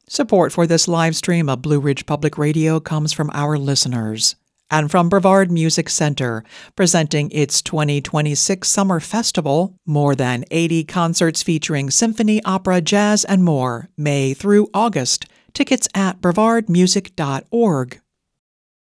Support for this live stream of Blue Ridge Public Radio comes from our listeners and from Brevard Music Center, presenting its 2026 Summer Festival, more than 80 concerts featuring symphony, opera, jazz, and more, May through August. Tickets at brevardmusic.org.